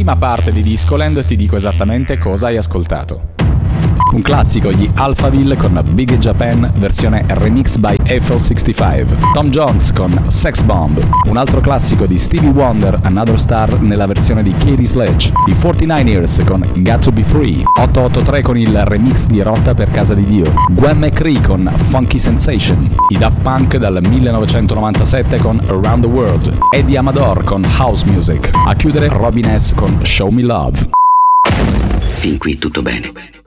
prima parte di Discoland ti dico esattamente cosa hai ascoltato. Un classico, gli Alphaville con Big in Japan, versione remix by Eiffel 65. Tom Jones con Sex Bomb. Un altro classico di Stevie Wonder, Another Star, nella versione di Katie Sledge. I 49ers con Got to Be Free. 883 con il remix di Rotta per Casa di Dio. Gwen McCree con Funky Sensation. I Daft Punk dal 1997 con Around the World. Eddie Amador con House Music. A chiudere Robin S con Show Me Love. Fin qui tutto bene.